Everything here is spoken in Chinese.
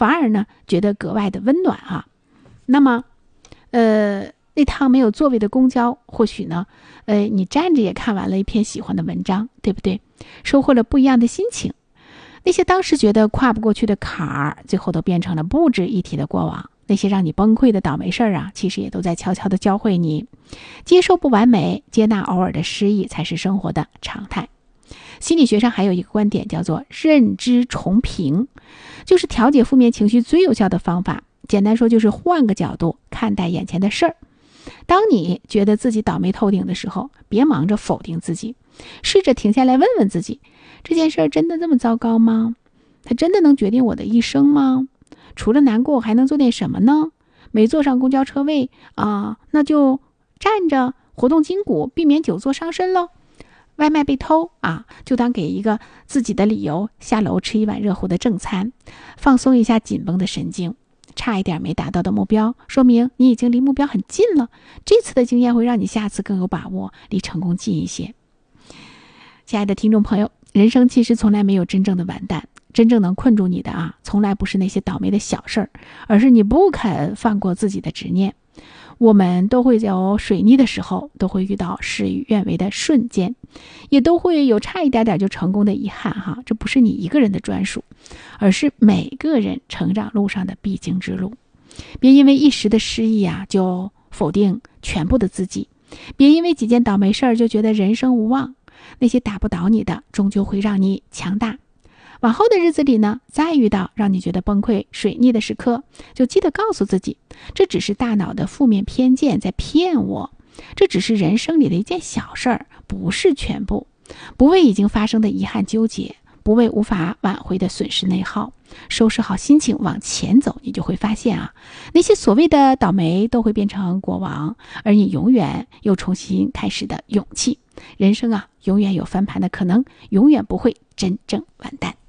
反而呢觉得格外的温暖啊。那么那趟没有座位的公交，或许呢你站着也看完了一篇喜欢的文章，对不对？收获了不一样的心情。那些当时觉得跨不过去的坎儿，最后都变成了不值一提的过往。那些让你崩溃的倒霉事儿啊，其实也都在悄悄地教会你，接受不完美，接纳偶尔的失意，才是生活的常态。心理学上还有一个观点叫做认知重评，就是调节负面情绪最有效的方法。简单说就是换个角度看待眼前的事儿。当你觉得自己倒霉透顶的时候，别忙着否定自己，试着停下来问问自己，这件事儿真的这么糟糕吗？它真的能决定我的一生吗？除了难过还能做点什么呢？没坐上公交车位啊，那就站着活动筋骨，避免久坐伤身咯。外卖被偷啊，就当给一个自己的理由，下楼吃一碗热乎的正餐，放松一下紧绷的神经。差一点没达到的目标，说明你已经离目标很近了。这次的经验会让你下次更有把握，离成功近一些。亲爱的听众朋友，人生其实从来没有真正的完蛋，真正能困住你的啊，从来不是那些倒霉的小事儿，而是你不肯放过自己的执念。我们都会有水逆的时候，都会遇到事与愿违的瞬间，也都会有差一点点就成功的遗憾哈。这不是你一个人的专属，而是每个人成长路上的必经之路。别因为一时的失意啊，就否定全部的自己；别因为几件倒霉事儿就觉得人生无望。那些打不倒你的，终究会让你强大。往后的日子里呢，再遇到让你觉得崩溃水逆的时刻，就记得告诉自己，这只是大脑的负面偏见在骗我，这只是人生里的一件小事儿，不是全部。不为已经发生的遗憾纠结，不为无法挽回的损失内耗，收拾好心情往前走，你就会发现啊，那些所谓的倒霉都会变成过往，而你永远有重新开始的勇气。人生啊，永远有翻盘的可能，永远不会真正完蛋。